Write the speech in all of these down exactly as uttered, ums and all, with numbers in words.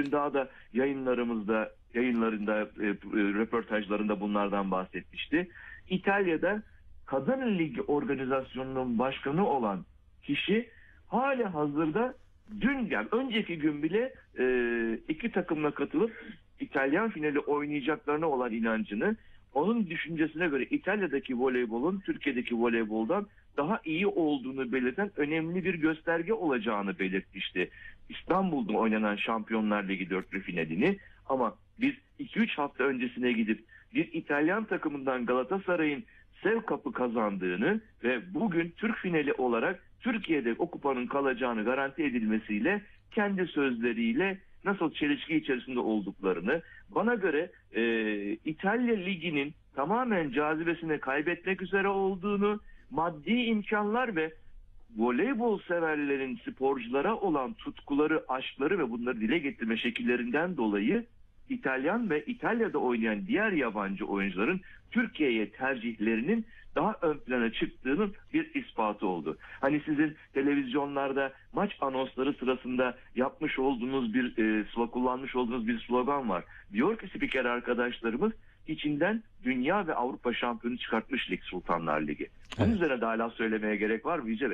Bugün daha da yayınlarımızda, yayınlarında, e, e, röportajlarında bunlardan bahsetmişti. İtalya'da Kadın Ligi organizasyonunun başkanı olan kişi hali hazırda dün, yani önceki gün bile e, iki takımla katılıp İtalyan finali oynayacaklarına olan inancını, onun düşüncesine göre İtalya'daki voleybolun Türkiye'deki voleyboldan daha iyi olduğunu belirten önemli bir gösterge olacağını belirtmişti. İstanbul'da oynanan Şampiyonlar Ligi dörtlü finalini, ama biz iki üç hafta öncesine gidip bir İtalyan takımından Galatasaray'ın Sev Cup'ı kazandığını ve bugün Türk finali olarak Türkiye'de o kupanın kalacağını garanti edilmesiyle kendi sözleriyle nasıl çelişki içerisinde olduklarını, bana göre e, İtalya Ligi'nin tamamen cazibesini kaybetmek üzere olduğunu, maddi imkanlar ve voleybol severlerin sporculara olan tutkuları, aşkları ve bunları dile getirme şekillerinden dolayı İtalyan ve İtalya'da oynayan diğer yabancı oyuncuların Türkiye'ye tercihlerinin daha ön plana çıktığının bir ispatı oldu. Hani sizin televizyonlarda maç anonsları sırasında yapmış olduğunuz bir e, kullanmış olduğunuz bir slogan var. Diyor ki spiker arkadaşlarımız, içinden dünya ve Avrupa şampiyonu çıkartmış lig Sultanlar Ligi. Bunun evet. üzerine daha hala söylemeye gerek var mı Yüce Bey?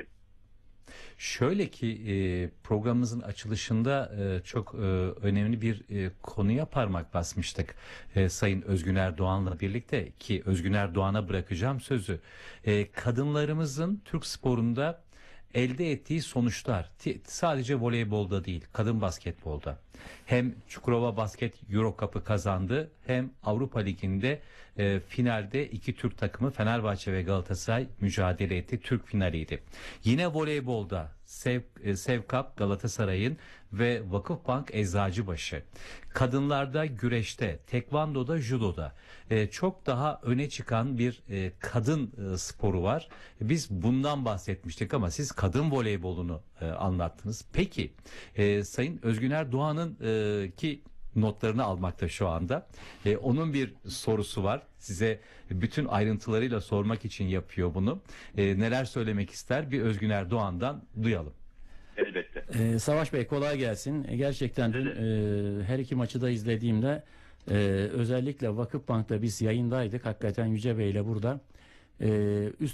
Şöyle ki e, programımızın açılışında e, çok e, önemli bir e, konuya parmak basmıştık e, Sayın Özgün Erdoğan'la birlikte, ki Özgün Erdoğan'a bırakacağım sözü. E, kadınlarımızın Türk sporunda elde ettiği sonuçlar sadece voleybolda değil, kadın basketbolda. Hem Çukurova Basket Euro Cup'ı kazandı, hem Avrupa Ligi'nde e, finalde iki Türk takımı Fenerbahçe ve Galatasaray mücadele etti. Türk finaliydi. Yine voleybolda Sev, e, Sev Cup Galatasaray'ın ve Vakıfbank Eczacıbaşı. Kadınlarda güreşte, tekvandoda, judoda e, çok daha öne çıkan bir e, kadın e, sporu var. Biz bundan bahsetmiştik ama siz kadın voleybolunu e, anlattınız. Peki e, Sayın Özgün Erdoğan'ın e, ki notlarını almakta şu anda. E, onun bir sorusu var. Size bütün ayrıntılarıyla sormak için yapıyor bunu. E, neler söylemek ister? Bir Özgün Erdoğan'dan duyalım. Elbette. Ee, Savaş Bey, kolay gelsin. E, gerçekten dün e, her iki maçı da izlediğimde e, özellikle Vakıfbank'ta biz yayındaydık. Hakikaten Yüce Bey ile burada e, üst